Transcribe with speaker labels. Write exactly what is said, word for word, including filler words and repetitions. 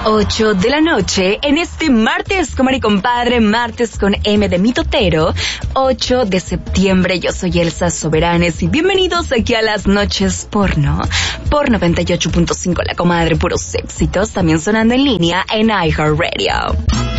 Speaker 1: ocho de la noche en este martes, comadre y compadre, martes con M de mitotero, ocho de septiembre. Yo soy Elsa Soberanes y bienvenidos aquí a las noches porno, por noventa y ocho punto cinco La Comadre, puros éxitos, también sonando en línea en iHeartRadio.